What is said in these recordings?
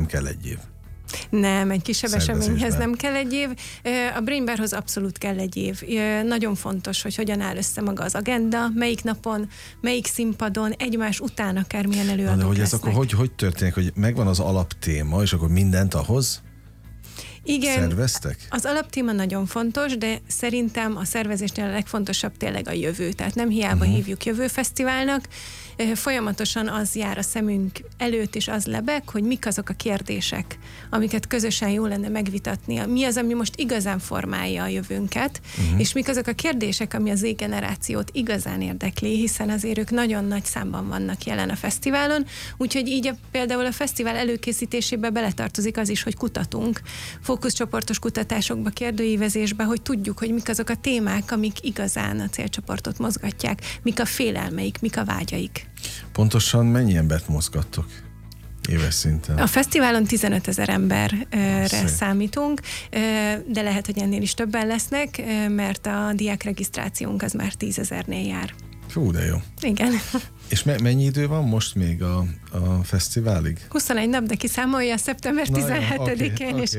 kell egy év. Nem, egy kisebb eseményhez nem kell egy év. A Brain Barhoz abszolút kell egy év. Nagyon fontos, hogy hogyan áll össze maga az agenda, melyik napon, melyik színpadon, egymás után akármilyen előadók de hogy ez lesznek. akkor hogy történik, hogy megvan az alaptéma, és akkor mindent ahhoz szerveztek? Az alaptéma nagyon fontos, de szerintem a szervezésnél a legfontosabb tényleg a jövő. Tehát nem hiába hívjuk Jövőfesztiválnak, folyamatosan az jár a szemünk előtt, és az lebeg, hogy mik azok a kérdések, amiket közösen jó lenne megvitatni. Mi az, ami most igazán formálja a jövőnket, és mik azok a kérdések, ami az Z-generációt igazán érdekli, hiszen azért ők nagyon nagy számban vannak jelen a fesztiválon, úgyhogy így például a fesztivál előkészítésébe beletartozik az is, hogy kutatunk, fókuszcsoportos kutatásokba, kérdőívezésbe, hogy tudjuk, hogy mik azok a témák, amik igazán a célcsoportot mozgatják, mik a félelmeik, mik a vágyaik. Pontosan mennyi embert mozgattok éves szinten? A fesztiválon 15 000 emberre számítunk, de lehet, hogy ennél is többen lesznek, mert a diákregisztrációnk az már 10 000-nél jár. Hú, de jó. Igen. És mennyi idő van most még a fesztiválig? 21 nap, de kiszámolja, szeptember 17-én és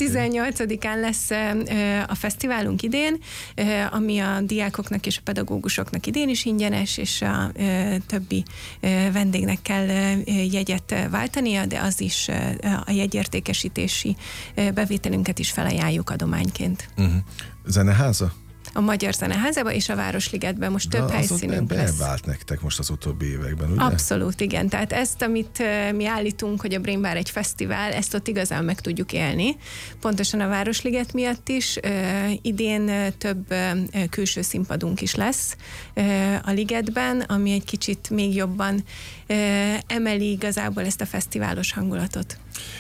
18-án lesz a fesztiválunk idén, ami a diákoknak és a pedagógusoknak idén is ingyenes, és a többi vendégnek kell jegyet váltania, de az is a jegyértékesítési bevételünket is felajánljuk adományként. Zeneháza? A Magyar Zeneházában és a Városligetben most több helyszínünk lesz. Bevált nektek most az utóbbi években, ugye? Abszolút, igen. Tehát ezt, amit mi állítunk, hogy a Brain Bar egy fesztivál, ezt ott igazán meg tudjuk élni. Pontosan a Városliget miatt is. Idén több külső színpadunk is lesz a Ligetben, ami egy kicsit még jobban emeli igazából ezt a fesztiválos hangulatot.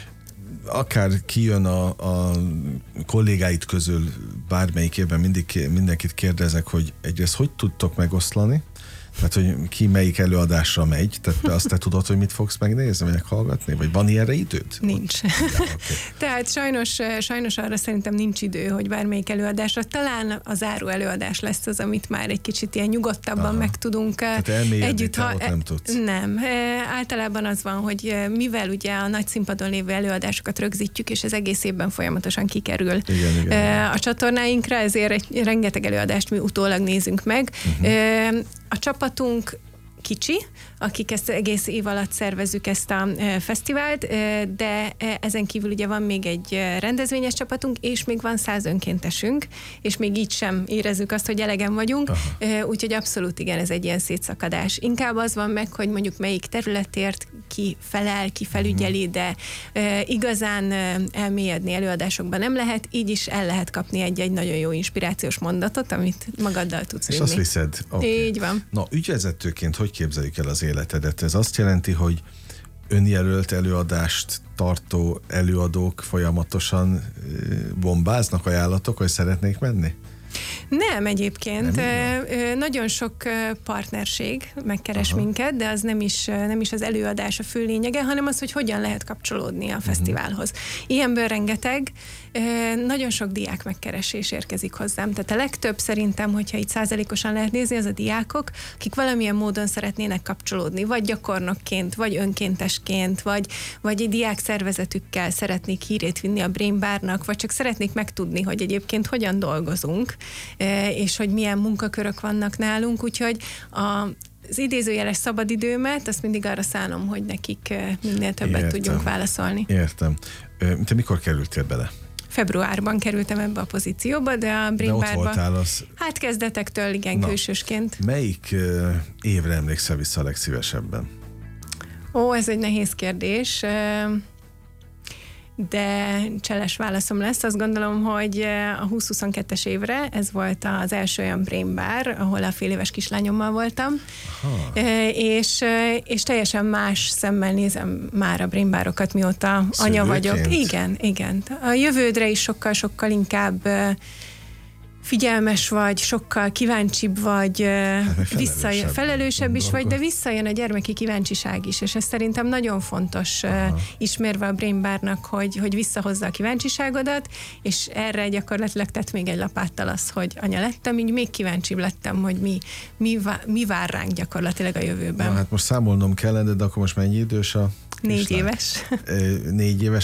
Akár kijön a kollégáid közül bármelyik évben mindenkit kérdezek, hogy egyrészt hogy tudtok megoszlani, tehát hogy ki melyik előadásra megy, tehát azt te tudod, hogy mit fogsz megnézni, vagy meghallgatni, vagy van ilyenre időd? Nincs. Ja, okay. Tehát sajnos arra szerintem nincs idő, hogy bármelyik előadásra, talán a záró előadás lesz az, amit már egy kicsit ilyen nyugodtabban meg tudunk együtt. Nem tudsz. Nem. Általában az van, hogy mivel ugye a nagy színpadon lévő előadásokat rögzítjük, és ez egész évben folyamatosan kikerül igen. A csatornáinkra, ezért rengeteg előadást mi utólag nézünk meg. A csapatunk kicsi, akik ezt egész év alatt szervezzük ezt a fesztivált, de ezen kívül ugye van még egy rendezvényes csapatunk, és még van 100 önkéntesünk, és még így sem érezzük azt, hogy elegen vagyunk, úgyhogy abszolút igen, ez egy ilyen szétszakadás. Inkább az van meg, hogy mondjuk melyik területért ki felel, ki felügyeli, de igazán elmélyedni előadásokban nem lehet, így is el lehet kapni egy nagyon jó inspirációs mondatot, amit magaddal tudsz vinni. És azt viszed. Okay. Így van. Na, ügyvezetőként hogy képzeljük el az életedet? Ez azt jelenti, hogy önjelölt előadást tartó előadók folyamatosan bombáznak, ajánlatok, hogy szeretnék menni? Nem egyébként. Nagyon sok partnerség megkeres minket, de az nem is az előadás a fő lényege, hanem az, hogy hogyan lehet kapcsolódni a fesztiválhoz. Ilyenből rengeteg, nagyon sok diák megkeresés érkezik hozzám. Tehát a legtöbb szerintem, hogyha itt százalékosan lehet nézni, az a diákok, akik valamilyen módon szeretnének kapcsolódni, vagy gyakornokként, vagy önkéntesként, vagy egy diák szervezetükkel szeretnék hírét vinni a Brain Barnak, vagy csak szeretnék megtudni, hogy egyébként hogyan dolgozunk, és hogy milyen munkakörök vannak nálunk, úgyhogy az idézőjeles szabadidőmet, azt mindig arra szánom, hogy nekik minél többet tudjunk válaszolni. Értem. Te mikor kerültél bele? Februárban kerültem ebbe a pozícióba, de a Brain Barba... Hát kezdetektől, igen, külsősként. Melyik évre emlékszel vissza a legszívesebben? Ez egy nehéz kérdés. De cseles válaszom lesz. Azt gondolom, hogy a 2022-es évre ez volt az első olyan Brain Bar, ahol a féléves kislányommal voltam, és teljesen más szemmel nézem már a Brain Barokat, mióta anya vagyok. Igen. A jövődre is sokkal inkább figyelmes vagy, sokkal kíváncsibb vagy, felelősebb is vagy, de visszajön a gyermeki kíváncsiság is, és ez szerintem nagyon fontos ismerve a Brain Barnak, hogy visszahozza a kíváncsiságodat, és erre gyakorlatilag tett még egy lapáttal az, hogy anya lettem, így még kíváncsibb lettem, hogy mi vár ránk gyakorlatilag a jövőben. Na, hát most számolnom kellene, de akkor most mennyi idős a 4 éves. 4 éves.